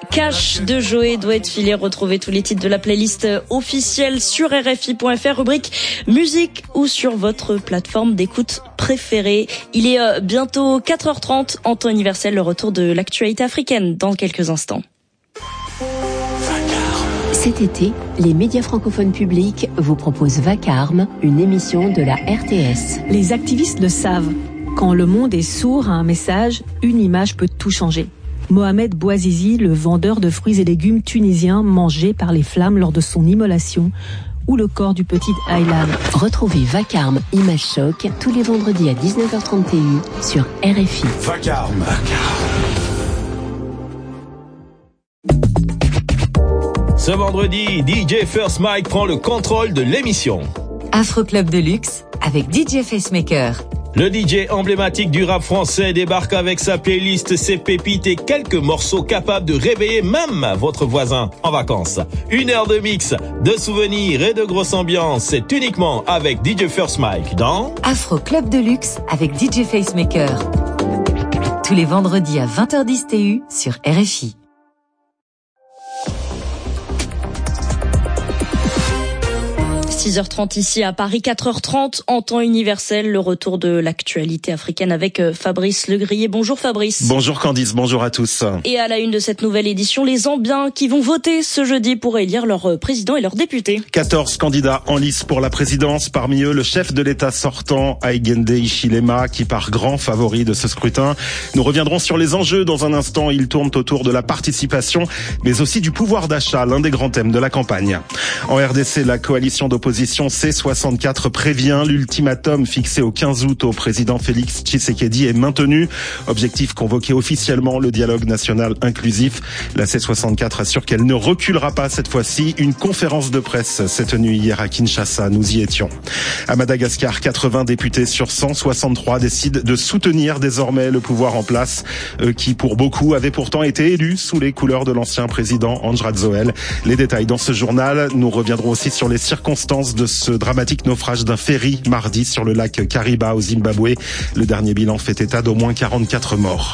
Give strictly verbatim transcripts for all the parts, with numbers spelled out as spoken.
Cash de Joey doit être filé. Retrouvez tous les titres de la playlist officielle sur R F I point F R, rubrique musique ou sur votre plateforme d'écoute préférée. Il est euh, bientôt quatre heures trente en temps universel, le retour de l'actualité africaine dans quelques instants. Cet été, les médias francophones publics vous proposent Vacarme, une émission de la R T S. Les activistes le savent. Quand le monde est sourd à un message, une image peut tout changer. Mohamed Bouazizi, le vendeur de fruits et légumes tunisien mangé par les flammes lors de son immolation, ou le corps du petit Aylan. Retrouvez Vacarme, Image Choc, tous les vendredis à dix-neuf heures trente T U sur R F I. Vacarme. Vacarme. Ce vendredi, D J First Mike prend le contrôle de l'émission. Afro Club de luxe avec D J Facemaker. Le D J emblématique du rap français débarque avec sa playlist, ses pépites et quelques morceaux capables de réveiller même votre voisin en vacances. Une heure de mix, de souvenirs et de grosse ambiance. C'est uniquement avec D J First Mike dans Afro Club de luxe avec D J Facemaker. Tous les vendredis à vingt heures dix T U sur R F I. six heures trente ici à Paris, quatre heures trente en temps universel, le retour de l'actualité africaine avec Fabrice Legrier. Bonjour Fabrice. Bonjour Candice, bonjour à tous. Et à la une de cette nouvelle édition, les Zambiens qui vont voter ce jeudi pour élire leur président et leurs députés. quatorze candidats en lice pour la présidence, parmi eux le chef de l'État sortant, Hakainde Hichilema, qui part grand favori de ce scrutin. Nous reviendrons sur les enjeux dans un instant, ils tournent autour de la participation, mais aussi du pouvoir d'achat, l'un des grands thèmes de la campagne. En R D C, la coalition d'opposition C soixante-quatre prévient l'ultimatum fixé au quinze août au président Félix Tshisekedi est maintenu. Objectif convoquer officiellement le dialogue national inclusif. La C soixante-quatre assure qu'elle ne reculera pas cette fois-ci. Une conférence de presse s'est tenue hier à Kinshasa. Nous y étions. À Madagascar, quatre-vingts députés sur cent soixante-trois décident de soutenir désormais le pouvoir en place, eux qui pour beaucoup avaient pourtant été élus sous les couleurs de l'ancien président Andjradjoel. Les détails dans ce journal. Nous reviendrons aussi sur les circonstances de ce dramatique naufrage d'un ferry mardi sur le lac Kariba au Zimbabwe. Le dernier bilan fait état d'au moins quarante-quatre morts.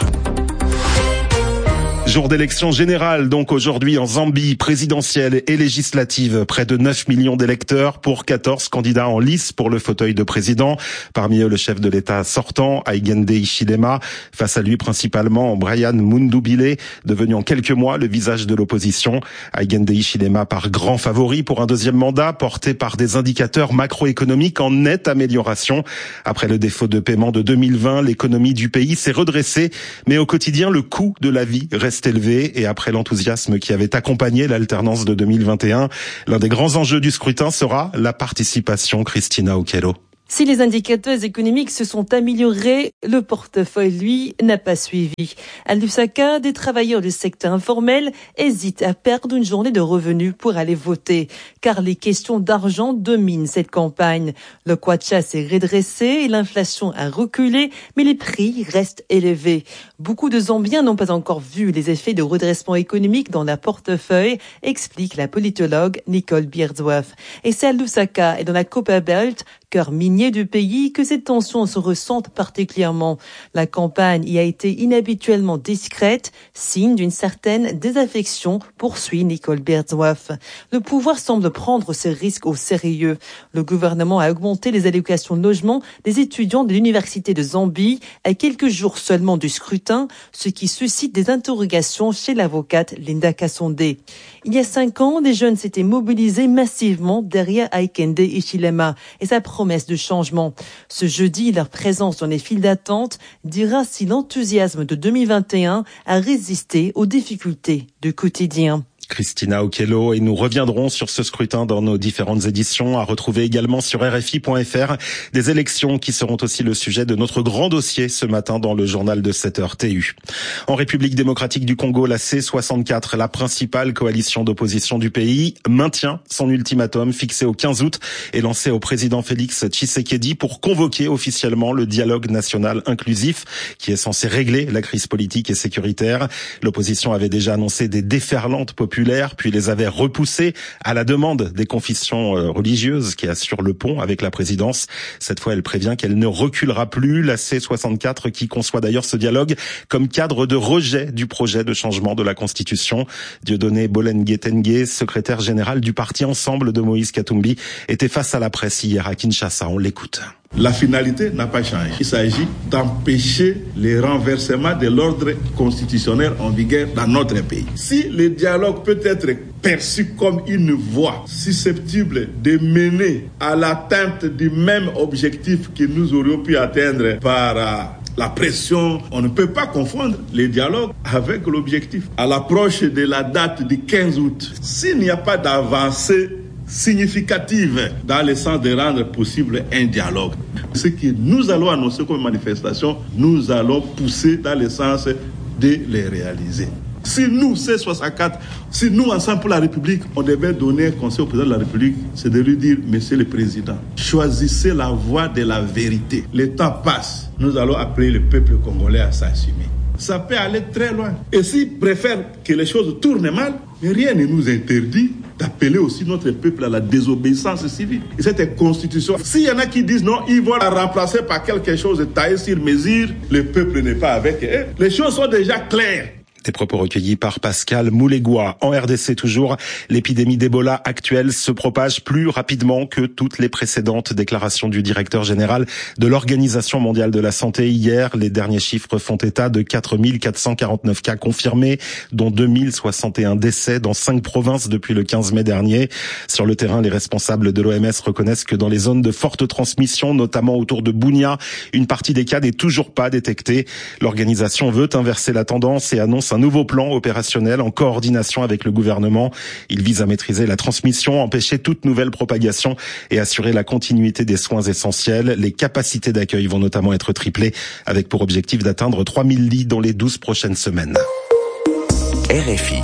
Jour d'élection générale, donc aujourd'hui en Zambie, présidentielle et législative. Près de neuf millions d'électeurs pour quatorze candidats en lice pour le fauteuil de président. Parmi eux, le chef de l'État sortant, Hakainde Hichilema. Face à lui, principalement, Brian Mundubile, devenu en quelques mois le visage de l'opposition. Hakainde Hichilema par grand favori pour un deuxième mandat, porté par des indicateurs macroéconomiques en nette amélioration. Après le défaut de paiement de deux mille vingt, l'économie du pays s'est redressée, mais au quotidien, le coût de la vie reste élevé et après l'enthousiasme qui avait accompagné l'alternance de deux mille vingt et un, l'un des grands enjeux du scrutin sera la participation. Christina Okello. Si les indicateurs économiques se sont améliorés, le portefeuille, lui, n'a pas suivi. À Lusaka, des travailleurs du secteur informel hésitent à perdre une journée de revenus pour aller voter, car les questions d'argent dominent cette campagne. Le kwacha s'est redressé et l'inflation a reculé, mais les prix restent élevés. Beaucoup de Zambiens n'ont pas encore vu les effets de redressement économique dans leur portefeuille, explique la politologue Nicole Bierdsworth. Et c'est à Lusaka et dans la Copperbelt, cœur minier du pays, que ces tensions se ressentent particulièrement. La campagne y a été inhabituellement discrète, signe d'une certaine désaffection, poursuit Nicole Bierdsworth. Le pouvoir semble prendre ces risques au sérieux. Le gouvernement a augmenté les allocations de logement des étudiants de l'université de Zambie à quelques jours seulement du scrutin, ce qui suscite des interrogations chez l'avocate Linda Kassondé. Il y a cinq ans, des jeunes s'étaient mobilisés massivement derrière Hakainde Hichilema et sa promesse de changement. Ce jeudi, leur présence dans les files d'attente dira si l'enthousiasme de deux mille vingt et un a résisté aux difficultés du quotidien. Christina Okello, et nous reviendrons sur ce scrutin dans nos différentes éditions, à retrouver également sur R F I point F R, des élections qui seront aussi le sujet de notre grand dossier ce matin dans le journal de sept heures T U. En République démocratique du Congo, la C soixante-quatre, la principale coalition d'opposition du pays, maintient son ultimatum fixé au quinze août et lancé au président Félix Tshisekedi pour convoquer officiellement le dialogue national inclusif qui est censé régler la crise politique et sécuritaire. L'opposition avait déjà annoncé des déferlantes populaires populaires, puis les avait repoussés à la demande des confessions religieuses qui assurent le pont avec la présidence. Cette fois, elle prévient qu'elle ne reculera plus. La C soixante-quatre qui conçoit d'ailleurs ce dialogue comme cadre de rejet du projet de changement de la Constitution. Dieudonné Bolengue-Tengue, secrétaire général du parti Ensemble de Moïse Katumbi, était face à la presse hier à Kinshasa. On l'écoute. La finalité n'a pas changé. Il s'agit d'empêcher les renversements de l'ordre constitutionnel en vigueur dans notre pays. Si le dialogue peut être perçu comme une voie susceptible de mener à l'atteinte du même objectif que nous aurions pu atteindre par euh, la pression, on ne peut pas confondre les dialogues avec l'objectif. À l'approche de la date du quinze août, s'il n'y a pas d'avancée significative dans le sens de rendre possible un dialogue, ce que nous allons annoncer comme manifestation, nous allons pousser dans le sens de les réaliser. Si nous, C soixante-quatre, si nous, Ensemble pour la République, on devait donner un conseil au président de la République, c'est de lui dire, Monsieur le Président, choisissez la voie de la vérité. Le temps passe, nous allons appeler le peuple congolais à s'assumer. Ça peut aller très loin. Et s'ils préfèrent que les choses tournent mal, mais rien ne nous interdit d'appeler aussi notre peuple à la désobéissance civile. Et cette constitution, s'il y en a qui disent non, ils vont la remplacer par quelque chose de taillé sur mesure, le peuple n'est pas avec eux. Les choses sont déjà claires. Des propos recueillis par Pascal Moulégois. En R D C toujours, l'épidémie d'Ebola actuelle se propage plus rapidement que toutes les précédentes déclarations du directeur général de l'Organisation mondiale de la santé. Hier, les derniers chiffres font état de quatre mille quatre cent quarante-neuf cas confirmés, dont deux mille soixante et un décès dans cinq provinces depuis le quinze mai dernier. Sur le terrain, les responsables de l'O M S reconnaissent que dans les zones de forte transmission, notamment autour de Bunia, une partie des cas n'est toujours pas détectée. L'organisation veut inverser la tendance et annonce un nouveau plan opérationnel en coordination avec le gouvernement. Il vise à maîtriser la transmission, empêcher toute nouvelle propagation et assurer la continuité des soins essentiels. Les capacités d'accueil vont notamment être triplées, avec pour objectif d'atteindre trois mille lits dans les douze prochaines semaines. R F I.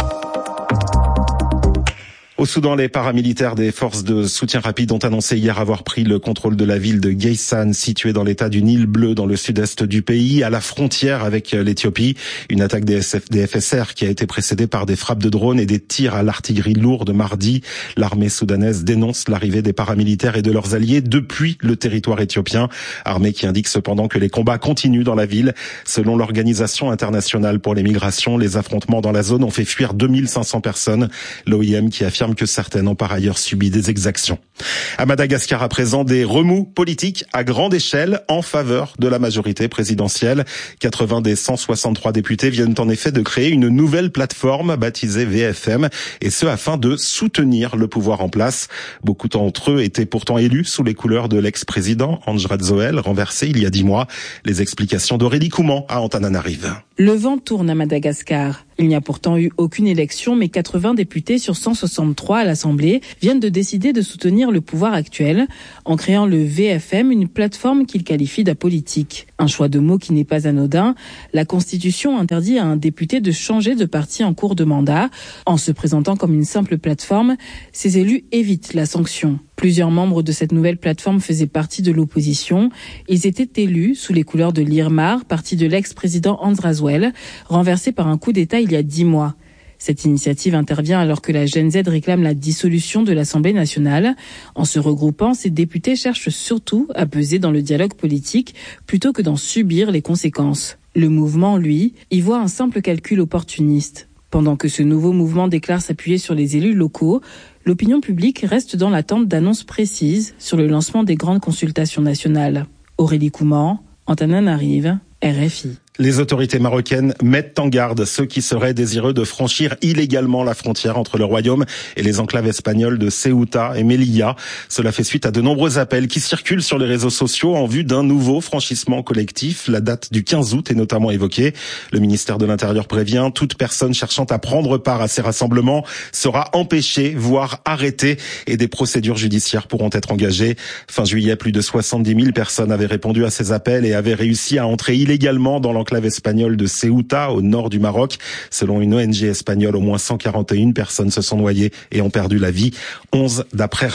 Au Soudan, les paramilitaires des forces de soutien rapide ont annoncé hier avoir pris le contrôle de la ville de Geysan, située dans l'état du Nil bleu, dans le sud-est du pays, à la frontière avec l'Éthiopie. Une attaque des, S F, des F S R qui a été précédée par des frappes de drones et des tirs à l'artillerie lourde mardi. L'armée soudanaise dénonce l'arrivée des paramilitaires et de leurs alliés depuis le territoire éthiopien. Armée qui indique cependant que les combats continuent dans la ville. Selon l'Organisation internationale pour les migrations, les affrontements dans la zone ont fait fuir deux mille cinq cents personnes. L'O I M qui affirme que certaines ont par ailleurs subi des exactions. À Madagascar, à présent, des remous politiques à grande échelle en faveur de la majorité présidentielle. quatre-vingts des cent soixante-trois députés viennent en effet de créer une nouvelle plateforme baptisée V F M, et ce afin de soutenir le pouvoir en place. Beaucoup d'entre eux étaient pourtant élus sous les couleurs de l'ex-président Andry Rajoelina, renversé il y a dix mois. Les explications d'Aurélie Couman à Antananarive. Le vent tourne à Madagascar. Il n'y a pourtant eu aucune élection, mais quatre-vingts députés sur cent soixante-trois à l'Assemblée viennent de décider de soutenir le pouvoir actuel en créant le V F M, une plateforme qu'ils qualifient d'apolitique. Un choix de mots qui n'est pas anodin. La Constitution interdit à un député de changer de parti en cours de mandat. En se présentant comme une simple plateforme, ces élus évitent la sanction. Plusieurs membres de cette nouvelle plateforme faisaient partie de l'opposition. Ils étaient élus sous les couleurs de l'I R M A R, parti de l'ex-président Andry Rajoelina, renversé par un coup d'État il y a dix mois. Cette initiative intervient alors que la Gen Z réclame la dissolution de l'Assemblée nationale. En se regroupant, ces députés cherchent surtout à peser dans le dialogue politique plutôt que d'en subir les conséquences. Le mouvement, lui, y voit un simple calcul opportuniste. Pendant que ce nouveau mouvement déclare s'appuyer sur les élus locaux, l'opinion publique reste dans l'attente d'annonces précises sur le lancement des grandes consultations nationales. Aurélie Couman, Antananarive, R F I. Les autorités marocaines mettent en garde ceux qui seraient désireux de franchir illégalement la frontière entre le royaume et les enclaves espagnoles de Ceuta et Melilla. Cela fait suite à de nombreux appels qui circulent sur les réseaux sociaux en vue d'un nouveau franchissement collectif. La date du quinze août est notamment évoquée. Le ministère de l'Intérieur prévient, toute personne cherchant à prendre part à ces rassemblements sera empêchée, voire arrêtée, et des procédures judiciaires pourront être engagées. Fin juillet, plus de soixante-dix mille personnes avaient répondu à ces appels et avaient réussi à entrer illégalement dans l'enclave espagnole de Ceuta, au nord du Maroc. Selon une O N G espagnole, au moins cent quarante et une personnes se sont noyées et ont perdu la vie, onze d'après Rabat.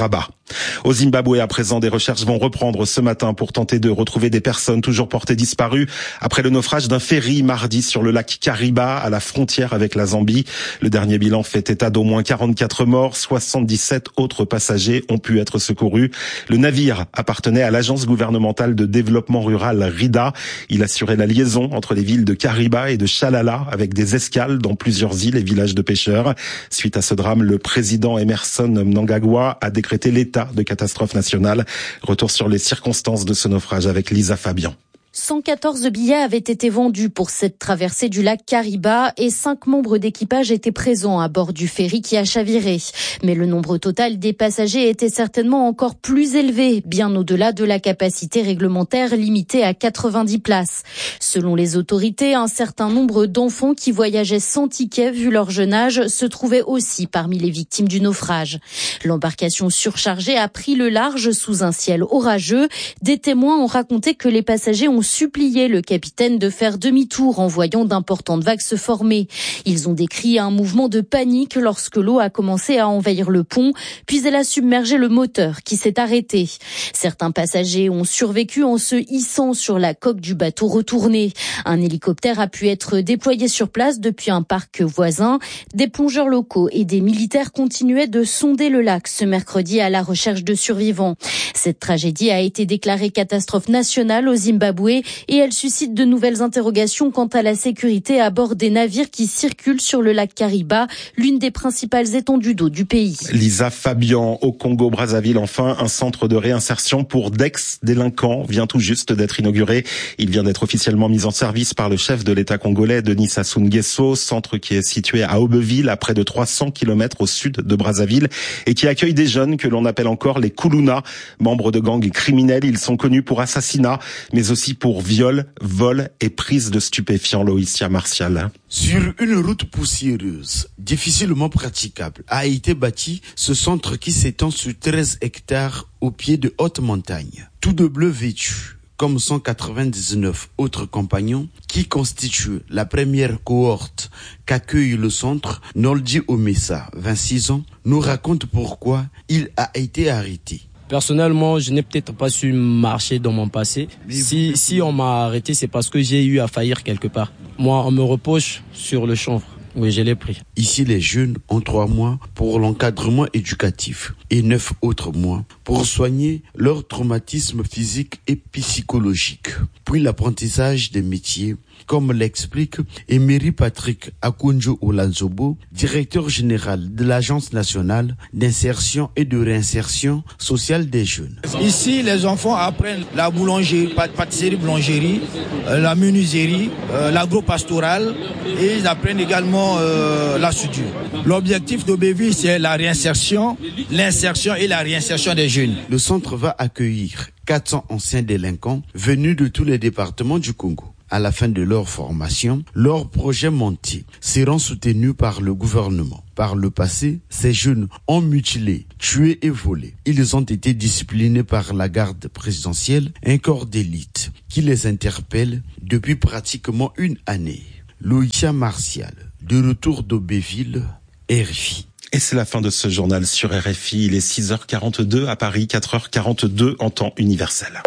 Au Zimbabwe, à présent, des recherches vont reprendre ce matin pour tenter de retrouver des personnes toujours portées disparues après le naufrage d'un ferry mardi sur le lac Kariba, à la frontière avec la Zambie. Le dernier bilan fait état d'au moins quarante-quatre morts, soixante-dix-sept autres passagers ont pu être secourus. Le navire appartenait à l'agence gouvernementale de développement rural RIDA. Il assurait la liaison entre les villes de Kariba et de Chalala avec des escales dans plusieurs îles et villages de pêcheurs. Suite à ce drame, le président Emerson Mnangagwa a décrété l'état de catastrophe nationale. Retour sur les circonstances de ce naufrage avec Lisa Fabian. cent quatorze billets avaient été vendus pour cette traversée du lac Kariba et cinq membres d'équipage étaient présents à bord du ferry qui a chaviré. Mais le nombre total des passagers était certainement encore plus élevé, bien au-delà de la capacité réglementaire limitée à quatre-vingt-dix places. Selon les autorités, un certain nombre d'enfants qui voyageaient sans ticket vu leur jeune âge se trouvaient aussi parmi les victimes du naufrage. L'embarcation surchargée a pris le large sous un ciel orageux. Des témoins ont raconté que les passagers ont supplié le capitaine de faire demi-tour en voyant d'importantes vagues se former. Ils ont décrit un mouvement de panique lorsque l'eau a commencé à envahir le pont, puis elle a submergé le moteur qui s'est arrêté. Certains passagers ont survécu en se hissant sur la coque du bateau retourné. Un hélicoptère a pu être déployé sur place depuis un parc voisin. Des plongeurs locaux et des militaires continuaient de sonder le lac ce mercredi à la recherche de survivants. Cette tragédie a été déclarée catastrophe nationale au Zimbabwe et elle suscite de nouvelles interrogations quant à la sécurité à bord des navires qui circulent sur le lac Kariba, l'une des principales étendues d'eau du pays. Lisa Fabian, au Congo-Brazzaville, enfin, un centre de réinsertion pour d'ex-délinquants vient tout juste d'être inauguré. Il vient d'être officiellement mis en service par le chef de l'État congolais, Denis Sassou Nguesso, centre qui est situé à Aubeville, à près de trois cents kilomètres au sud de Brazzaville, et qui accueille des jeunes que l'on appelle encore les Kuluna, membres de gangs criminels. Ils sont connus pour assassinat, mais aussi pour viol, vol et prise de stupéfiants. Loïcia Martial. Sur une route poussiéreuse, difficilement praticable, a été bâti ce centre qui s'étend sur treize hectares au pied de hautes montagnes. Tout de bleu vêtu, comme cent quatre-vingt-dix-neuf autres compagnons qui constituent la première cohorte qu'accueille le centre, Noldi Omessa, vingt-six ans, nous raconte pourquoi il a été arrêté. Personnellement, je n'ai peut-être pas su marcher dans mon passé. Si, si on m'a arrêté, c'est parce que j'ai eu à faillir quelque part. Moi, on me reproche sur le chanvre. Oui, je l'ai pris. Ici, les jeunes ont trois mois pour l'encadrement éducatif et neuf autres mois pour soigner leur traumatisme physique et psychologique. Puis l'apprentissage des métiers, comme l'explique Emery Patrick Akunjo Olanzobo, directeur général de l'Agence nationale d'insertion et de réinsertion sociale des jeunes. Ici, les enfants apprennent la boulangerie, pâtisserie, boulangerie, euh, la menuiserie, euh, l'agro-pastoral et ils apprennent également euh, la soudure. L'objectif d'Aubeville, c'est la réinsertion, l'insertion et la réinsertion des jeunes. Le centre va accueillir quatre cents anciens délinquants venus de tous les départements du Congo. À la fin de leur formation, leurs projets montés seront soutenus par le gouvernement. Par le passé, ces jeunes ont mutilé, tué et volé. Ils ont été disciplinés par la garde présidentielle, un corps d'élite qui les interpelle depuis pratiquement une année. Loïcia Martial, de retour d'Aubeville, R F I. Et c'est la fin de ce journal sur R F I. Il est six heures quarante-deux à Paris, quatre heures quarante-deux en temps universel.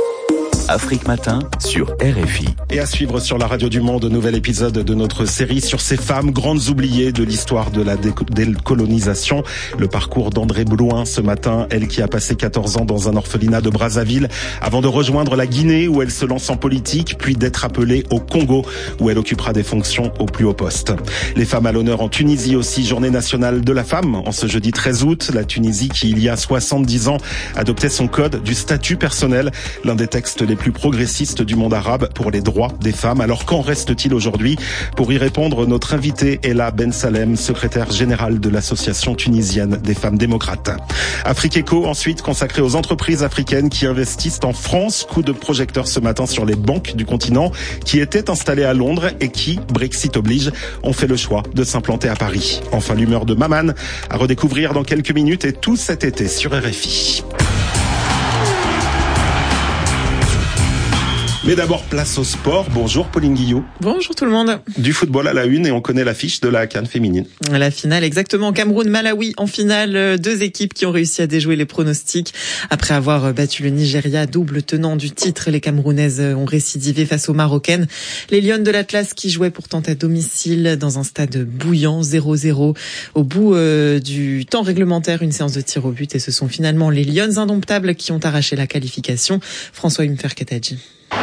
Afrique Matin sur R F I. Et à suivre sur la radio du Monde, nouvel épisode de notre série sur ces femmes grandes oubliées de l'histoire de la décolonisation. Le parcours d'André Blouin ce matin, elle qui a passé quatorze ans dans un orphelinat de Brazzaville avant de rejoindre la Guinée où elle se lance en politique, puis d'être appelée au Congo où elle occupera des fonctions au plus haut poste. Les femmes à l'honneur en Tunisie aussi, journée nationale de la femme en ce jeudi treize août. La Tunisie qui il y a soixante-dix ans adoptait son code du statut personnel, l'un des textes les plus progressistes du monde arabe pour les droits des femmes. Alors qu'en reste-t-il aujourd'hui? Pour y répondre, notre invitée Ella Ben Salem, secrétaire générale de l'association tunisienne des femmes démocrates. Afrique Eco, ensuite consacrée aux entreprises africaines qui investissent en France. Coup de projecteur ce matin sur les banques du continent qui étaient installées à Londres et qui, Brexit oblige, ont fait le choix de s'implanter à Paris. Enfin, l'humeur de Maman à redécouvrir dans quelques minutes et tout cet été sur R F I. Mais d'abord, place au sport. Bonjour Pauline Guillot. Bonjour tout le monde. Du football à la une et on connaît l'affiche de la CAN féminine. La finale, exactement. Cameroun-Malawi en finale. Deux équipes qui ont réussi à déjouer les pronostics. Après avoir battu le Nigeria, double tenant du titre, les Camerounaises ont récidivé face aux Marocaines. Les Lionnes de l'Atlas qui jouaient pourtant à domicile dans un stade bouillant, zéro zéro. Au bout euh, du temps réglementaire, une séance de tir au but et ce sont finalement les Lionnes indomptables qui ont arraché la qualification. François Umferkatadji.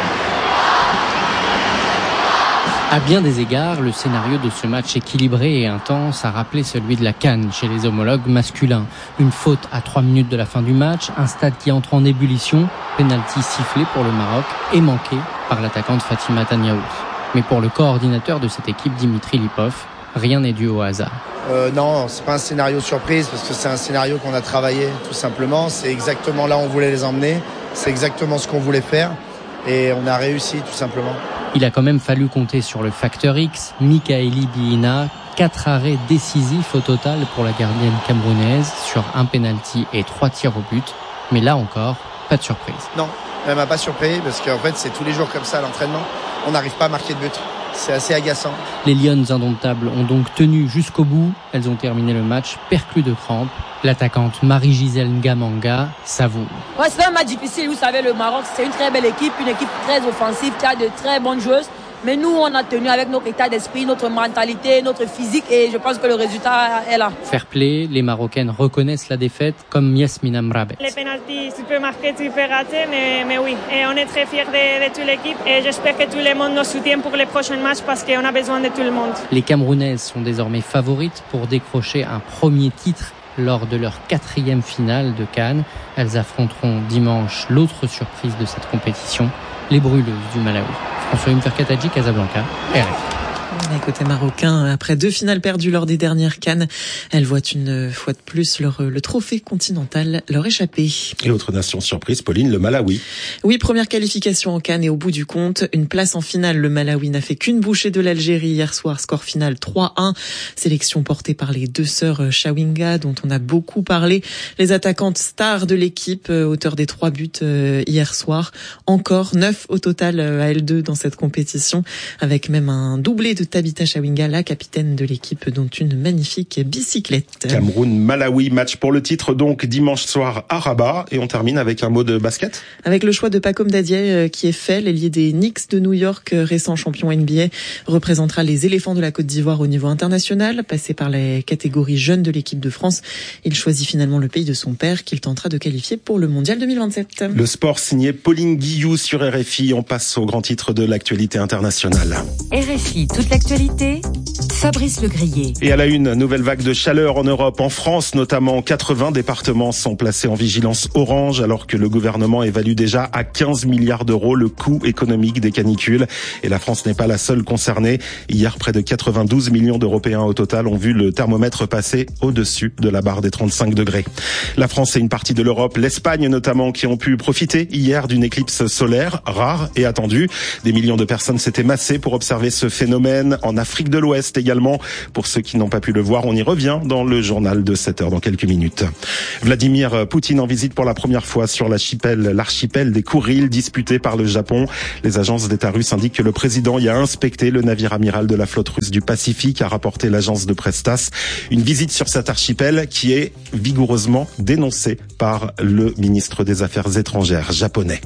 À bien des égards, le scénario de ce match équilibré et intense a rappelé celui de la CAN chez les homologues masculins. Une faute à trois minutes de la fin du match, un stade qui entre en ébullition, pénalty sifflé pour le Maroc et manqué par l'attaquante Fatima Taniaouz. Mais pour le coordinateur de cette équipe, Dimitri Lipov, rien n'est dû au hasard. Euh, non, c'est pas un scénario surprise parce que c'est un scénario qu'on a travaillé tout simplement. C'est exactement là où on voulait les emmener, c'est exactement ce qu'on voulait faire et on a réussi tout simplement. Il a quand même fallu compter sur le facteur X, Mikaeli Biina, quatre arrêts décisifs au total pour la gardienne camerounaise sur un penalty et trois tirs au but. Mais là encore, pas de surprise. Non, elle m'a pas surpris parce qu'en fait c'est tous les jours comme ça à l'entraînement. On n'arrive pas à marquer de but. C'est assez agaçant. Les Lionnes indomptables ont donc tenu jusqu'au bout. Elles ont terminé le match perclues de crampes. L'attaquante Marie-Gisèle Ngamanga savoure. Ouais, c'est un match difficile. Vous savez, le Maroc, c'est une très belle équipe, une équipe très offensive qui a de très bonnes joueuses. Mais nous, on a tenu avec notre état d'esprit, notre mentalité, notre physique et je pense que le résultat est là. Fair play, les Marocaines reconnaissent la défaite comme Yasmina Mrabe. Les pénaltys, tu peux marquer, tu peux rater, mais, mais oui. Et on est très fiers de, de toute l'équipe et j'espère que tout le monde nous soutient pour les prochains matchs parce qu'on a besoin de tout le monde. Les Camerounaises sont désormais favorites pour décrocher un premier titre lors de leur quatrième finale de CAN. Elles affronteront dimanche l'autre surprise de cette compétition, les brûleuses du Malawi. François Umferkatadji, Casablanca, R F I. Côté marocain, après deux finales perdues lors des dernières CAN, elles voient une fois de plus leur, le trophée continental leur échapper. Et autre nation surprise, Pauline, le Malawi. Oui, première qualification en CAN et au bout du compte, une place en finale. Le Malawi n'a fait qu'une bouchée de l'Algérie hier soir, score final trois un. Sélection portée par les deux sœurs Chawinga, dont on a beaucoup parlé. Les attaquantes stars de l'équipe, auteur des trois buts hier soir. Encore neuf au total à L deux dans cette compétition, avec même un doublé de Tabitha Chawinga, la capitaine de l'équipe, dont une magnifique bicyclette. Cameroun-Malawi, match pour le titre donc dimanche soir à Rabat. Et on termine avec un mot de basket. Avec le choix de Pacome Dadié qui est fait, l'ailier des Knicks de New York, récent champion N B A, représentera les éléphants de la Côte d'Ivoire au niveau international. Passé par les catégories jeunes de l'équipe de France, il choisit finalement le pays de son père qu'il tentera de qualifier pour le mondial deux mille vingt-sept. Le sport signé Pauline Guillou sur R F I. On passe au grand titre de l'actualité internationale. R F I, toute l'actualité, Fabrice Legrier. Et à la une, nouvelle vague de chaleur en Europe. En France, notamment, quatre-vingts départements sont placés en vigilance orange, alors que le gouvernement évalue déjà à quinze milliards d'euros le coût économique des canicules. Et la France n'est pas la seule concernée. Hier, près de quatre-vingt-douze millions d'Européens au total ont vu le thermomètre passer au-dessus de la barre des trente-cinq degrés. La France et une partie de l'Europe, l'Espagne notamment, qui ont pu profiter hier d'une éclipse solaire rare et attendue. Des millions de personnes s'étaient massées pour observer ce phénomène. En Afrique de l'Ouest également. Pour ceux qui n'ont pas pu le voir, on y revient dans le journal de sept heures dans quelques minutes. Vladimir Poutine en visite pour la première fois sur l'archipel, l'archipel des Kouriles disputé par le Japon. Les agences d'État russes indiquent que le président y a inspecté le navire amiral de la flotte russe du Pacifique, a rapporté l'agence de presse TASS. Une visite sur cet archipel qui est vigoureusement dénoncée par le ministre des Affaires étrangères japonais.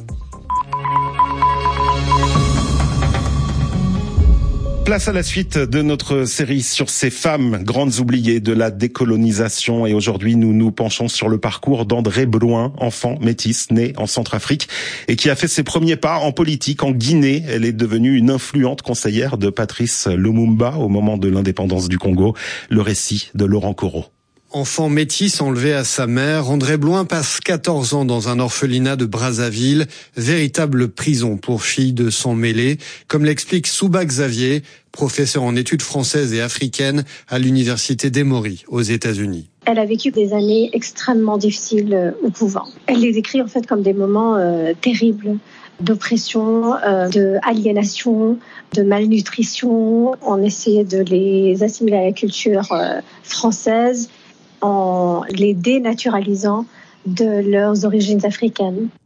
Place à la suite de notre série sur ces femmes grandes oubliées de la décolonisation. Et aujourd'hui, nous nous penchons sur le parcours d'André Blouin, enfant métisse, né en Centrafrique et qui a fait ses premiers pas en politique en Guinée. Elle est devenue une influente conseillère de Patrice Lumumba au moment de l'indépendance du Congo. Le récit de Laurent Corot. Enfant métis enlevé à sa mère, André Blouin passe quatorze ans dans un orphelinat de Brazzaville, véritable prison pour filles de sang mêlé, comme l'explique Souba Xavier, professeur en études françaises et africaines à l'université d'Emory aux États-Unis. Elle a vécu des années extrêmement difficiles au couvent. Elle les décrit en fait comme des moments euh, terribles d'oppression, euh, de aliénation, de malnutrition. On essayait de les assimiler à la culture euh, française en les dénaturalisant de leurs origines africaines.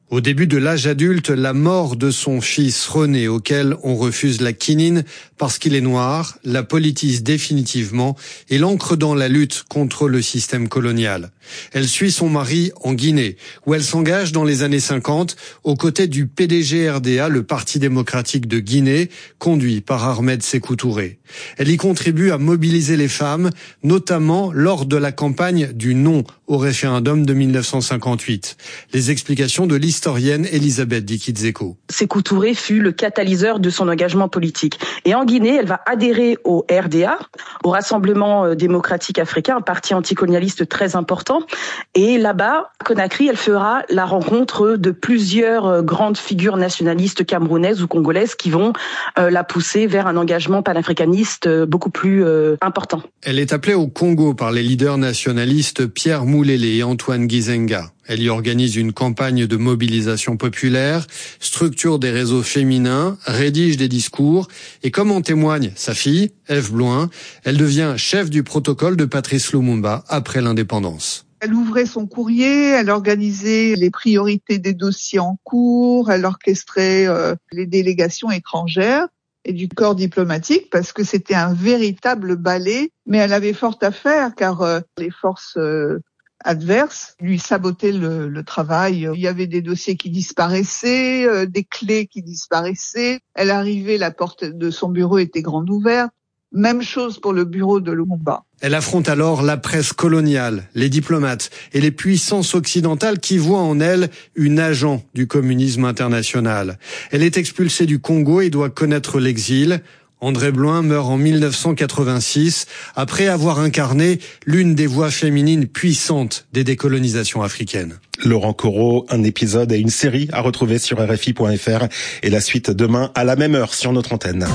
Au début de l'âge adulte, la mort de son fils René, auquel on refuse la quinine parce qu'il est noir, la politise définitivement et l'ancre dans la lutte contre le système colonial. Elle suit son mari en Guinée, où elle s'engage dans les années cinquante aux côtés du P D G R D A, le Parti démocratique de Guinée, conduit par Ahmed Sékou Touré. Elle y contribue à mobiliser les femmes, notamment lors de la campagne du non au référendum de mille neuf cent cinquante-huit. Les explications de l'historienne Elisabeth Dikizeko. Sékou Touré fut le catalyseur de son engagement politique. Et en Guinée, elle va adhérer au R D A, au Rassemblement démocratique africain, un parti anticolonialiste très important. Et là-bas, à Conakry, elle fera la rencontre de plusieurs grandes figures nationalistes camerounaises ou congolaises qui vont euh, la pousser vers un engagement panafricaniste beaucoup plus euh, important. Elle est appelée au Congo par les leaders nationalistes Pierre Moulélé et Antoine Gizenga. Elle y organise une campagne de mobilisation populaire, structure des réseaux féminins, rédige des discours et comme en témoigne sa fille, Ève Bloin, elle devient chef du protocole de Patrice Lumumba après l'indépendance. Elle ouvrait son courrier, elle organisait les priorités des dossiers en cours, elle orchestrait euh, les délégations étrangères et du corps diplomatique parce que c'était un véritable ballet, mais elle avait fort à faire car euh, les forces euh, adverses lui sabotaient le, le travail. Il y avait des dossiers qui disparaissaient, euh, des clés qui disparaissaient. Elle arrivait, la porte de son bureau était grande ouverte. Même chose pour le bureau de Lumumba. Elle affronte alors la presse coloniale, les diplomates et les puissances occidentales qui voient en elle une agent du communisme international. Elle est expulsée du Congo et doit connaître l'exil. André Bloin meurt en mille neuf cent quatre-vingt-six après avoir incarné l'une des voix féminines puissantes des décolonisations africaines. Laurent Corot, un épisode et une série à retrouver sur R F I point F R et la suite demain à la même heure sur notre antenne.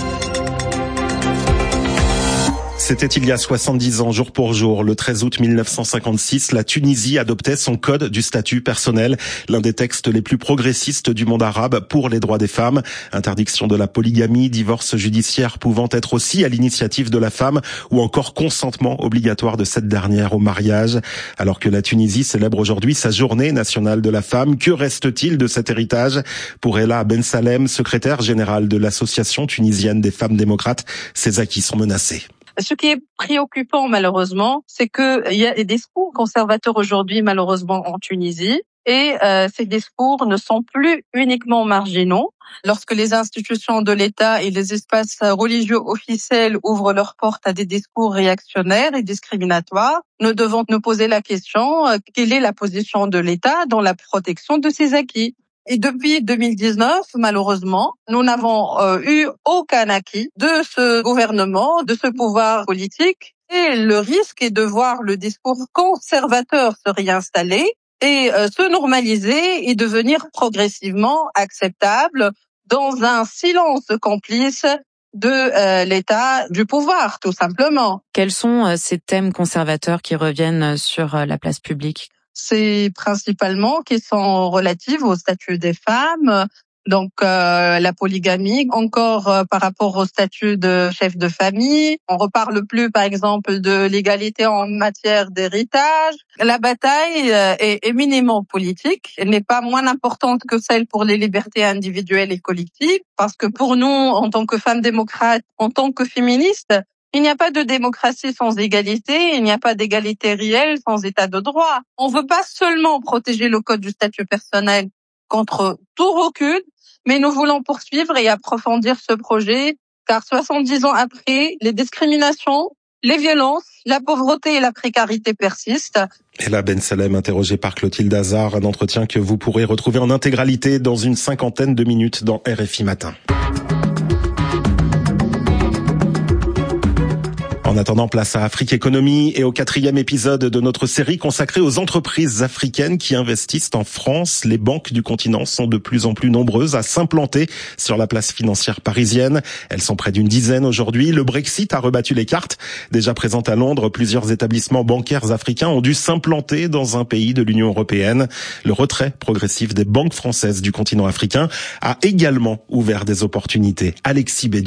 C'était il y a soixante-dix ans, jour pour jour, le treize août mille neuf cent cinquante-six, la Tunisie adoptait son code du statut personnel, l'un des textes les plus progressistes du monde arabe pour les droits des femmes. Interdiction de la polygamie, divorce judiciaire pouvant être aussi à l'initiative de la femme ou encore consentement obligatoire de cette dernière au mariage. Alors que la Tunisie célèbre aujourd'hui sa journée nationale de la femme, que reste-t-il de cet héritage? Pour Ella Ben Salem, secrétaire générale de l'Association tunisienne des femmes démocrates, ses acquis sont menacés. Ce qui est préoccupant, malheureusement, c'est qu'il y a des discours conservateurs aujourd'hui, malheureusement, en Tunisie. Et euh, ces discours ne sont plus uniquement marginaux. Lorsque les institutions de l'État et les espaces religieux officiels ouvrent leurs portes à des discours réactionnaires et discriminatoires, nous devons nous poser la question, euh, quelle est la position de l'État dans la protection de ses acquis ? Et depuis deux mille dix-neuf, malheureusement, nous n'avons euh, eu aucun acquis de ce gouvernement, de ce pouvoir politique. Et le risque est de voir le discours conservateur se réinstaller et euh, se normaliser et devenir progressivement acceptable dans un silence complice de euh, l'État du pouvoir, tout simplement. Quels sont euh, ces thèmes conservateurs qui reviennent sur euh, la place publique ? C'est principalement qui sont relatives au statut des femmes, donc euh, la polygamie, encore euh, par rapport au statut de chef de famille. On reparle plus, par exemple, de l'égalité en matière d'héritage. La bataille euh, est éminemment politique. Elle n'est pas moins importante que celle pour les libertés individuelles et collectives, parce que pour nous, en tant que femmes démocrates, en tant que féministes, il n'y a pas de démocratie sans égalité, il n'y a pas d'égalité réelle sans état de droit. On veut pas seulement protéger le code du statut personnel contre tout recul, mais nous voulons poursuivre et approfondir ce projet, car soixante-dix ans après, les discriminations, les violences, la pauvreté et la précarité persistent. Ella Ben Salem, interrogée par Clotilde Hazard, un entretien que vous pourrez retrouver en intégralité dans une cinquantaine de minutes dans R F I Matin. En attendant, place à Afrique Économie et au quatrième épisode de notre série consacrée aux entreprises africaines qui investissent en France. Les banques du continent sont de plus en plus nombreuses à s'implanter sur la place financière parisienne. Elles sont près d'une dizaine aujourd'hui. Le Brexit a rebattu les cartes. Déjà présentes à Londres, plusieurs établissements bancaires africains ont dû s'implanter dans un pays de l'Union européenne. Le retrait progressif des banques françaises du continent africain a également ouvert des opportunités. Alexis Bédu.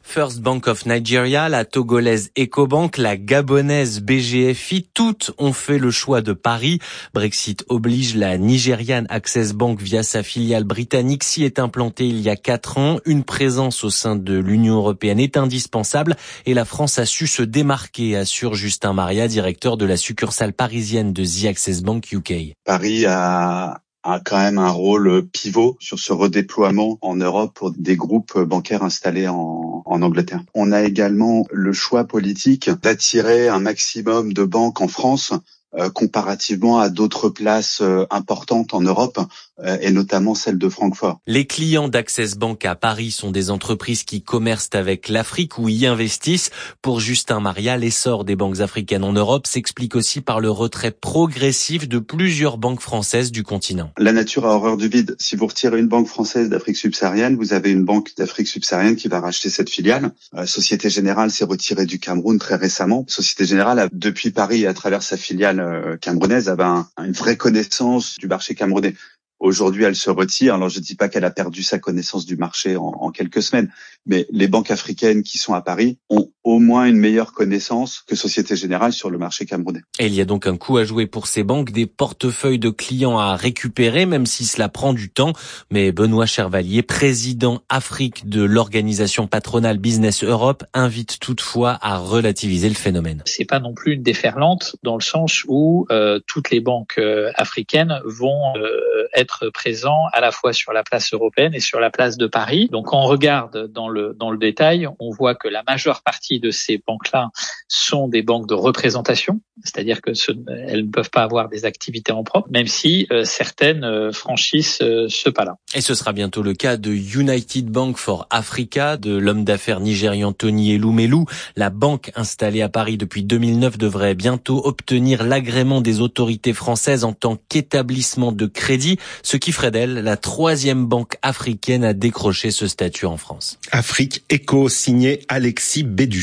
First Bank of Nigeria, la togolaise Ecobank, la gabonaise B G F I, toutes ont fait le choix de Paris. Brexit oblige, la nigériane Access Bank via sa filiale britannique s'y est implantée il y a quatre ans. Une présence au sein de l'Union européenne est indispensable et la France a su se démarquer, assure Justin Maria, directeur de la succursale parisienne de The Access Bank U K. Paris a a quand même un rôle pivot sur ce redéploiement en Europe pour des groupes bancaires installés en, en Angleterre. On a également le choix politique d'attirer un maximum de banques en France euh, comparativement à d'autres places euh, importantes en Europe, euh, et notamment celle de Francfort. Les clients d'Access Bank à Paris sont des entreprises qui commercent avec l'Afrique ou y investissent. Pour Justin Maria, l'essor des banques africaines en Europe s'explique aussi par le retrait progressif de plusieurs banques françaises du continent. La nature a horreur du vide. Si vous retirez une banque française d'Afrique subsaharienne, vous avez une banque d'Afrique subsaharienne qui va racheter cette filiale. Euh, Société Générale s'est retirée du Cameroun très récemment. Société Générale, a, depuis Paris, à travers sa filiale euh, camerounaise, avait un, une vraie connaissance du marché camerounais. Aujourd'hui, elle se retire. Alors, je ne dis pas qu'elle a perdu sa connaissance du marché en, en quelques semaines, mais les banques africaines qui sont à Paris ont au moins une meilleure connaissance que Société Générale sur le marché camerounais. Et il y a donc un coup à jouer pour ces banques, des portefeuilles de clients à récupérer, même si cela prend du temps. Mais Benoît Chervalier, président Afrique de l'organisation patronale Business Europe, invite toutefois à relativiser le phénomène. C'est pas non plus une déferlante dans le sens où euh, toutes les banques euh, africaines vont euh, être présentes à la fois sur la place européenne et sur la place de Paris. Donc, quand on regarde dans le dans le détail, on voit que la majeure partie de ces banques-là sont des banques de représentation, c'est-à-dire que ce, elles ne peuvent pas avoir des activités en propre, même si euh, certaines euh, franchissent euh, ce pas-là. Et ce sera bientôt le cas de United Bank for Africa, de l'homme d'affaires nigérian Tony Elumelu. La banque installée à Paris depuis deux mille neuf devrait bientôt obtenir l'agrément des autorités françaises en tant qu'établissement de crédit, ce qui ferait d'elle la troisième banque africaine à décrocher ce statut en France. Afrique Éco, signé Alexis Bédu.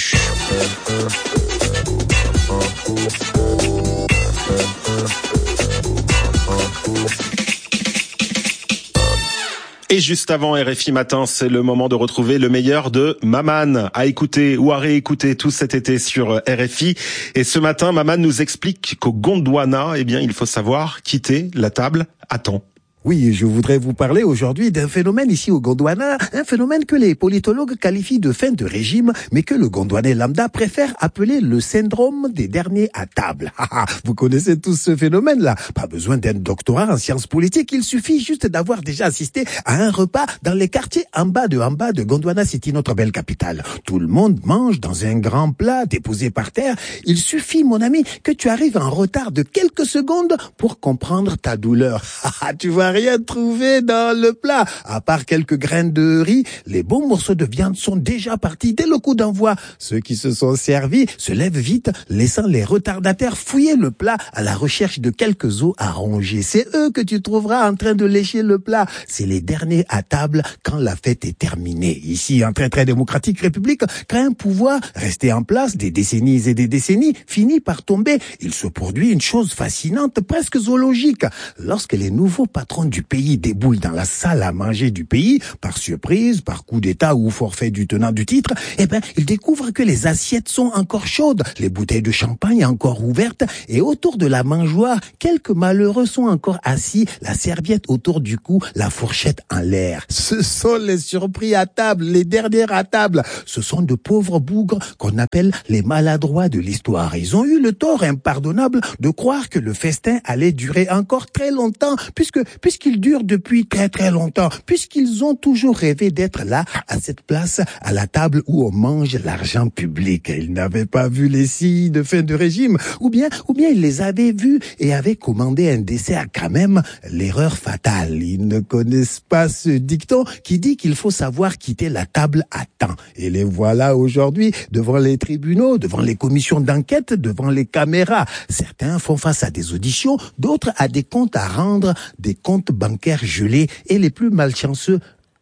Et juste avant R F I Matin, c'est le moment de retrouver le meilleur de Maman, à écouter ou à réécouter tout cet été sur R F I. Et ce matin, Maman nous explique qu'au Gondwana, eh bien, il faut savoir quitter la table à temps. Oui, je voudrais vous parler aujourd'hui d'un phénomène ici au Gondwana, un phénomène que les politologues qualifient de fin de régime, mais que le Gondwanais lambda préfère appeler le syndrome des derniers à table. Vous connaissez tous ce phénomène-là. Pas besoin d'un doctorat en sciences politiques, il suffit juste d'avoir déjà assisté à un repas dans les quartiers en bas de en bas de Gondwana City, notre belle capitale. Tout le monde mange dans un grand plat déposé par terre. Il suffit, mon ami, que tu arrives en retard de quelques secondes pour comprendre ta douleur. Tu vas rien trouvé dans le plat. À part quelques graines de riz, les bons morceaux de viande sont déjà partis dès le coup d'envoi. Ceux qui se sont servis se lèvent vite, laissant les retardataires fouiller le plat à la recherche de quelques os à ronger. C'est eux que tu trouveras en train de lécher le plat. C'est les derniers à table quand la fête est terminée. Ici, en très très démocratique république, quand un pouvoir resté en place des décennies et des décennies finit par tomber, il se produit une chose fascinante, presque zoologique. Lorsque les nouveaux patrons du pays déboule dans la salle à manger du pays, par surprise, par coup d'état ou forfait du tenant du titre, eh ben, il découvre que les assiettes sont encore chaudes, les bouteilles de champagne encore ouvertes, et autour de la mangeoire, quelques malheureux sont encore assis, la serviette autour du cou, la fourchette en l'air. Ce sont les surpris à table, les derniers à table. Ce sont de pauvres bougres qu'on appelle les maladroits de l'histoire. Ils ont eu le tort impardonnable de croire que le festin allait durer encore très longtemps, puisque puisqu'il dure depuis très très longtemps, puisqu'ils ont toujours rêvé d'être là, à cette place, à la table où on mange l'argent public. Ils n'avaient pas vu les signes de fin de régime, ou bien, ou bien ils les avaient vus et avaient commandé un dessert quand même, l'erreur fatale. Ils ne connaissent pas ce dicton qui dit qu'il faut savoir quitter la table à temps. Et les voilà aujourd'hui devant les tribunaux, devant les commissions d'enquête, devant les caméras. Certains font face à des auditions, d'autres à des comptes à rendre, des comptes bancaires gelés, et les plus malchanceux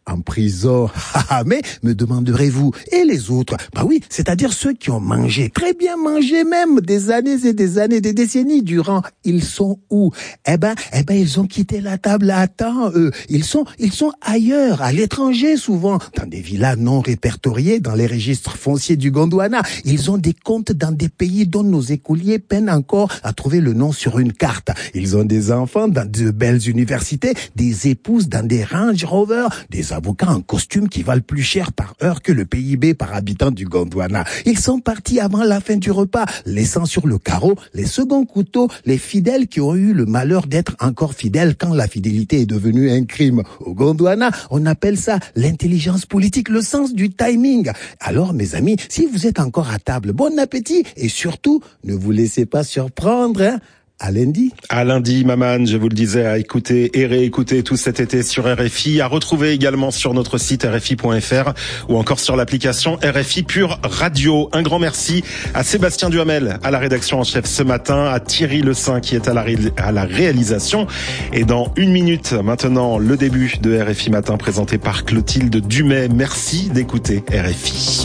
en prison. Mais, me demanderez-vous, et les autres? Bah oui, c'est-à-dire ceux qui ont mangé, très bien mangé même, des années et des années, des décennies durant, ils sont où? Eh ben, eh ben, ils ont quitté la table à temps, eux. Ils sont, ils sont ailleurs, à l'étranger souvent, dans des villas non répertoriées dans les registres fonciers du Gondwana. Ils ont des comptes dans des pays dont nos écoliers peinent encore à trouver le nom sur une carte. Ils ont des enfants dans de belles universités, des épouses dans des Range Rover, des avocats en costume qui valent plus cher par heure que le P I B par habitant du Gondwana. Ils sont partis avant la fin du repas, laissant sur le carreau les seconds couteaux, les fidèles qui ont eu le malheur d'être encore fidèles quand la fidélité est devenue un crime. Au Gondwana, on appelle ça l'intelligence politique, le sens du timing. Alors, mes amis, si vous êtes encore à table, bon appétit et surtout, ne vous laissez pas surprendre, hein. À lundi. À lundi, Maman, je vous le disais, à écouter et réécouter tout cet été sur R F I, à retrouver également sur notre site R F I point F R ou encore sur l'application R F I Pure Radio. Un grand merci à Sébastien Duhamel à la rédaction en chef ce matin, à Thierry Le Saint qui est à la, ré... à la réalisation. Et dans une minute, maintenant, le début de R F I Matin présenté par Clotilde Dumais. Merci d'écouter R F I.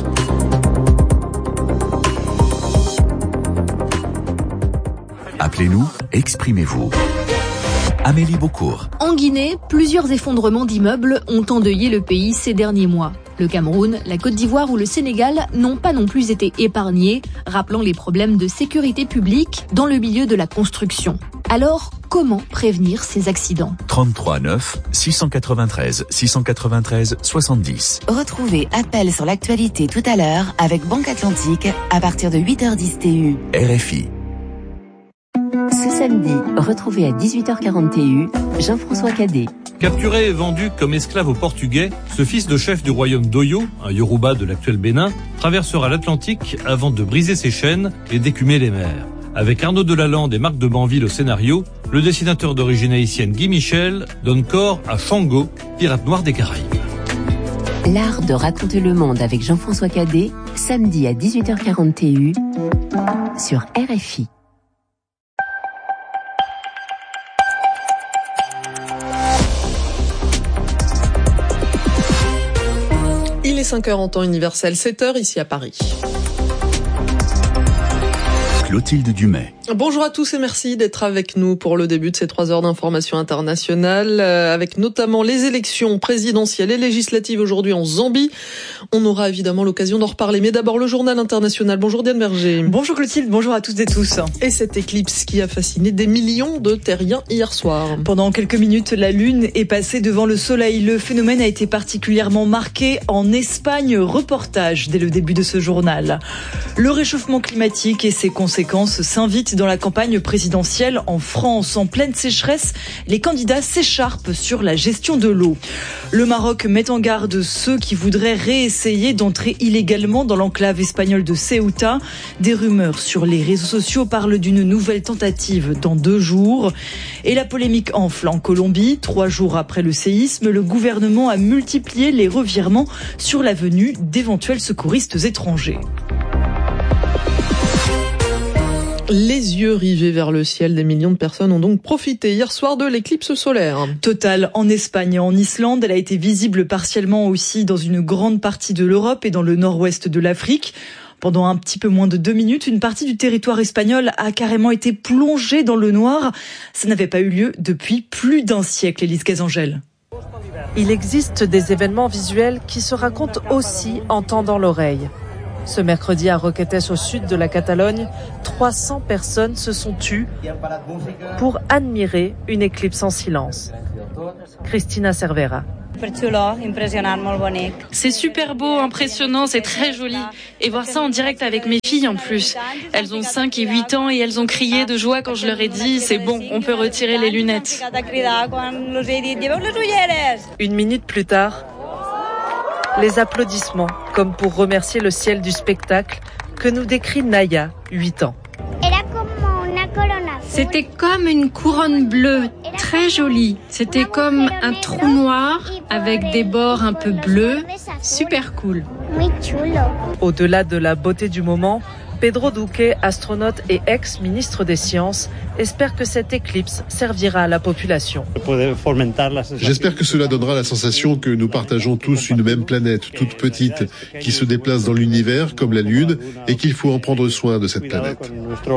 Appelez-nous, exprimez-vous. Amélie Beaucourt. En Guinée, plusieurs effondrements d'immeubles ont endeuillé le pays ces derniers mois. Le Cameroun, la Côte d'Ivoire ou le Sénégal n'ont pas non plus été épargnés, rappelant les problèmes de sécurité publique dans le milieu de la construction. Alors, comment prévenir ces accidents ? trente-trois neuf, six cent quatre-vingt-treize, six cent quatre-vingt-treize, soixante-dix. Retrouvez Appel sur l'actualité tout à l'heure avec Banque Atlantique à partir de huit heures dix T U. R F I. Ce samedi, retrouvez à dix-huit heures quarante T U Jean-François Cadet. Capturé et vendu comme esclave aux Portugais, ce fils de chef du royaume d'Oyo, un Yoruba de l'actuel Bénin, traversera l'Atlantique avant de briser ses chaînes et d'écumer les mers. Avec Arnaud Delalande et Marc de Banville au scénario, le dessinateur d'origine haïtienne Guy Michel donne corps à Shango, pirate noir des Caraïbes. L'art de raconter le monde avec Jean-François Cadet, samedi à dix-huit heures quarante T U sur R F I. Il est cinq heures en temps universel, sept heures ici à Paris. Clotilde Dumais. Bonjour à tous et merci d'être avec nous pour le début de ces trois heures d'information internationale, euh, avec notamment les élections présidentielles et législatives aujourd'hui en Zambie. On aura évidemment l'occasion d'en reparler, mais d'abord le journal international. Bonjour Diane Berger. Bonjour Clotilde, bonjour à toutes et tous. Et cette éclipse qui a fasciné des millions de terriens hier soir. Pendant quelques minutes, la Lune est passée devant le Soleil. Le phénomène a été particulièrement marqué en Espagne. Reportage dès le début de ce journal. Le réchauffement climatique et ses conséquences s'invitent dans la campagne présidentielle en France. En pleine sécheresse, les candidats s'écharpent sur la gestion de l'eau. Le Maroc met en garde ceux qui voudraient réessayer d'entrer illégalement dans l'enclave espagnole de Ceuta. Des rumeurs sur les réseaux sociaux parlent d'une nouvelle tentative dans deux jours. Et la polémique enfle en Colombie. Trois jours après le séisme, le gouvernement a multiplié les revirements sur la venue d'éventuels secouristes étrangers. Les yeux rivés vers le ciel, des millions de personnes ont donc profité hier soir de l'éclipse solaire. Totale en Espagne et en Islande, elle a été visible partiellement aussi dans une grande partie de l'Europe et dans le nord-ouest de l'Afrique. Pendant un petit peu moins de deux minutes, une partie du territoire espagnol a carrément été plongée dans le noir. Ça n'avait pas eu lieu depuis plus d'un siècle, Élise Gazangel. Il existe des événements visuels qui se racontent aussi en tendant l'oreille. Ce mercredi à Roquetes, au sud de la Catalogne, trois cents personnes se sont tues pour admirer une éclipse en silence. Cristina Cervera. C'est super beau, impressionnant, c'est très joli. Et voir ça en direct avec mes filles en plus. Elles ont cinq et huit ans et elles ont crié de joie quand je leur ai dit « c'est bon, on peut retirer les lunettes ». Une minute plus tard, les applaudissements, comme pour remercier le ciel du spectacle que nous décrit Naya, huit ans. C'était comme une couronne bleue, très jolie. C'était comme un trou noir avec des bords un peu bleus, super cool. Au-delà de la beauté du moment, Pedro Duque, astronaute et ex-ministre des Sciences, espère que cette éclipse servira à la population. J'espère que cela donnera la sensation que nous partageons tous une même planète, toute petite, qui se déplace dans l'univers comme la Lune et qu'il faut en prendre soin de cette planète.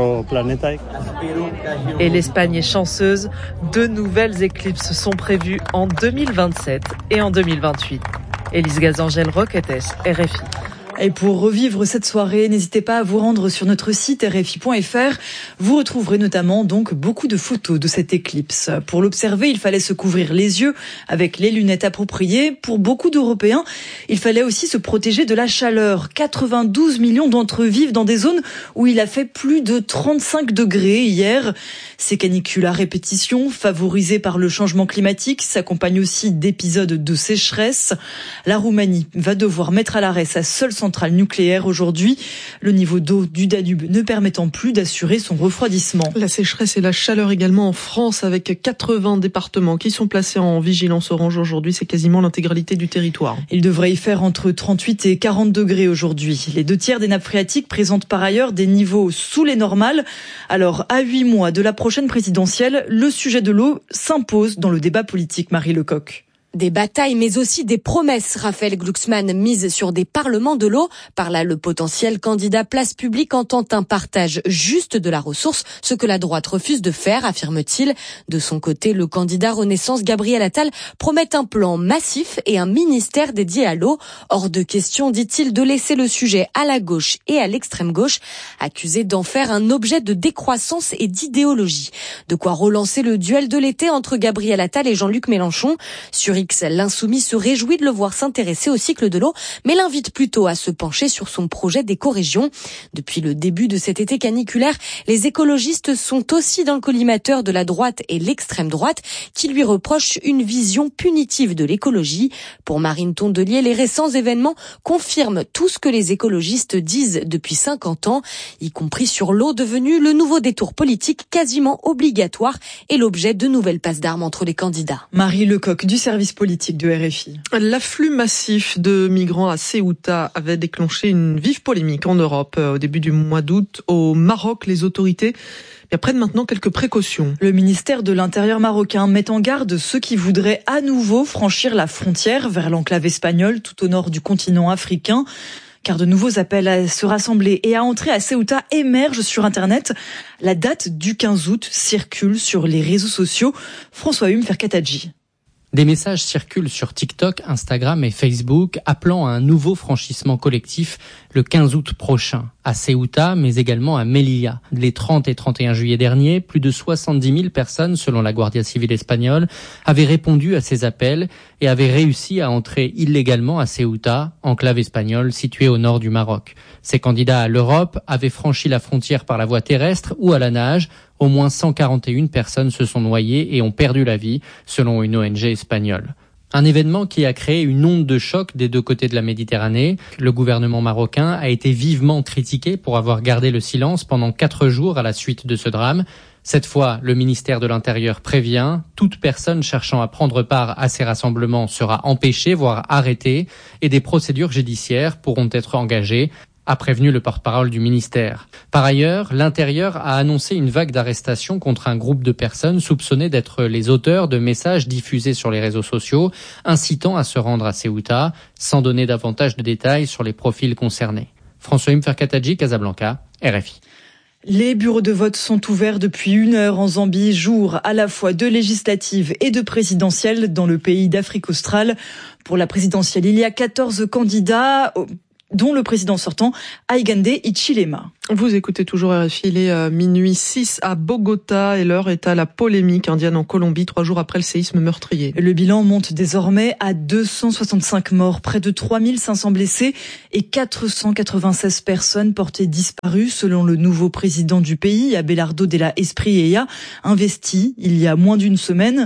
Et l'Espagne est chanceuse, deux nouvelles éclipses sont prévues en deux mille vingt-sept et en deux mille vingt-huit. Élise Gazangel, Roquetes, R F I. Et pour revivre cette soirée, n'hésitez pas à vous rendre sur notre site R F I point F R. Vous retrouverez notamment donc beaucoup de photos de cette éclipse. Pour l'observer, il fallait se couvrir les yeux avec les lunettes appropriées. Pour beaucoup d'Européens, il fallait aussi se protéger de la chaleur. quatre-vingt-douze millions d'entre eux vivent dans des zones où il a fait plus de trente-cinq degrés hier. Ces canicules à répétition, favorisées par le changement climatique, s'accompagnent aussi d'épisodes de sécheresse. La Roumanie va devoir mettre à l'arrêt sa seule centrale nucléaire aujourd'hui, le niveau d'eau du Danube ne permettant plus d'assurer son refroidissement. La sécheresse et la chaleur également en France, avec quatre-vingts départements qui sont placés en vigilance orange aujourd'hui. C'est quasiment l'intégralité du territoire. Il devrait y faire entre trente-huit et quarante degrés aujourd'hui. Les deux tiers des nappes phréatiques présentent par ailleurs des niveaux sous les normales. Alors, à huit mois de la prochaine présidentielle, le sujet de l'eau s'impose dans le débat politique. Marie Lecoq. Des batailles, mais aussi des promesses. Raphaël Glucksmann mise sur des parlements de l'eau. Par là, le potentiel candidat Place Publique entend un partage juste de la ressource, ce que la droite refuse de faire, affirme-t-il. De son côté, le candidat Renaissance Gabriel Attal promet un plan massif et un ministère dédié à l'eau. Hors de question, dit-il, de laisser le sujet à la gauche et à l'extrême gauche, accusé d'en faire un objet de décroissance et d'idéologie. De quoi relancer le duel de l'été entre Gabriel Attal et Jean-Luc Mélenchon. Sur X, l'insoumis se réjouit de le voir s'intéresser au cycle de l'eau, mais l'invite plutôt à se pencher sur son projet d'écorégion. Depuis le début de cet été caniculaire, les écologistes sont aussi dans le collimateur de la droite et l'extrême droite, qui lui reprochent une vision punitive de l'écologie. Pour Marine Tondelier, les récents événements confirment tout ce que les écologistes disent depuis cinquante ans, y compris sur l'eau, devenue le nouveau détour politique quasiment obligatoire et l'objet de nouvelles passes d'armes entre les candidats. Marie Lecoq du service politique de R F I. L'afflux massif de migrants à Ceuta avait déclenché une vive polémique en Europe au début du mois d'août. Au Maroc, les autorités prennent maintenant quelques précautions. Le ministère de l'Intérieur marocain met en garde ceux qui voudraient à nouveau franchir la frontière vers l'enclave espagnole tout au nord du continent africain. Car de nouveaux appels à se rassembler et à entrer à Ceuta émergent sur Internet. La date du quinze août circule sur les réseaux sociaux. François Hume Ferkatadji. Des messages circulent sur TikTok, Instagram et Facebook appelant à un nouveau franchissement collectif le quinze août prochain à Ceuta, mais également à Melilla. Les trente et trente et un juillet dernier, plus de soixante-dix mille personnes, selon la Guardia Civile espagnole, avaient répondu à ces appels et avaient réussi à entrer illégalement à Ceuta, enclave espagnole située au nord du Maroc. Ces candidats à l'Europe avaient franchi la frontière par la voie terrestre ou à la nage. Au moins cent quarante et une personnes se sont noyées et ont perdu la vie, selon une O N G espagnole. Un événement qui a créé une onde de choc des deux côtés de la Méditerranée. Le gouvernement marocain a été vivement critiqué pour avoir gardé le silence pendant quatre jours à la suite de ce drame. Cette fois, le ministère de l'Intérieur prévient, toute personne cherchant à prendre part à ces rassemblements sera empêchée, voire arrêtée, et des procédures judiciaires pourront être engagées, a prévenu le porte-parole du ministère. Par ailleurs, l'Intérieur a annoncé une vague d'arrestations contre un groupe de personnes soupçonnées d'être les auteurs de messages diffusés sur les réseaux sociaux, incitant à se rendre à Ceuta, sans donner davantage de détails sur les profils concernés. François Hume Ferkatadji, Casablanca, R F I. Les bureaux de vote sont ouverts depuis une heure en Zambie, jour à la fois de législatives et de présidentielles dans le pays d'Afrique australe. Pour la présidentielle, il y a quatorze candidats, dont le président sortant, Hakainde Hichilema. Vous écoutez toujours R F I, il est euh, minuit six à Bogota et l'heure est à la polémique indienne en Colombie, trois jours après le séisme meurtrier. Le bilan monte désormais à deux cent soixante-cinq morts, près de trois mille cinq cents blessés et quatre cent quatre-vingt-seize personnes portées disparues selon le nouveau président du pays, Abelardo Della Espriella, investi il y a moins d'une semaine.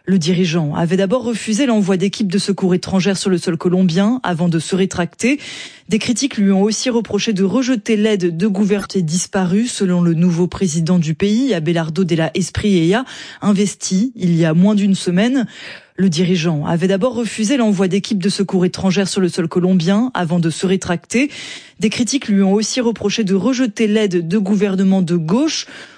Le dirigeant avait d'abord refusé l'envoi d'équipes de secours étrangères sur le sol colombien avant de se rétracter. Des critiques lui ont aussi reproché de rejeter l'aide de gouvernements disparus, selon le nouveau président du pays, Abelardo de la Espriella, investi il y a moins d'une semaine. Le dirigeant avait d'abord refusé l'envoi d'équipes de secours étrangères sur le sol colombien avant de se rétracter. Des critiques lui ont aussi reproché de rejeter l'aide de gouvernements de gauche,